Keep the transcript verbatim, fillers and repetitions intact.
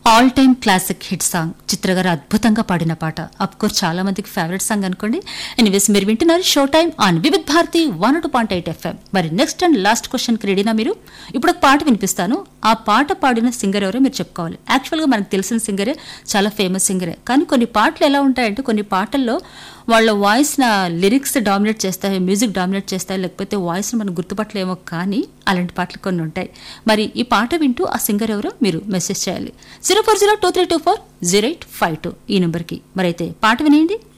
All time classic hit song చిత్ర గారు అద్భుతంగా పాడిన పాట. అఫ్ కోర్స్ చాలా మందికి ఫేవరెట్ సాంగ్ అనుకోండి. ఎనీవేస్ మీరు వింటున్నారు show time on Vividh Bharati one two point eight FM. మరి నెక్స్ట్ అండ్ లాస్ట్ క్వశ్చన్ కి రెడీనా మీరు? ఇప్పుడు ఒక పాట వినిపిస్తాను. ఆ పాట పాడిన సింగర్ ఎవరో మీరు చెప్పుకోవాలి. యాక్చువల్గా మనకు తెలిసిన సింగరే, చాలా ఫేమస్ సింగరే. కానీ కొన్ని పాటలు ఎలా ఉంటాయంటే కొన్ని పాటల్లో వాళ్ళ వాయిస్ నా లిరిక్స్ డామినేట్ చేస్తాయి, మ్యూజిక్ డామినేట్ చేస్తాయి, లేకపోతే వాయిస్ మనం గుర్తుపట్టలేమో. కానీ అలాంటి పాటలు కొన్ని ఉంటాయి. మరి ఈ పాట వింటూ ఆ సింగర్ ఎవరో మీరు మెసేజ్ చేయాలి. Zero four zero two three two four zero eight five two ఈ నెంబర్కి. మరి అయితే పాట వినేయండి.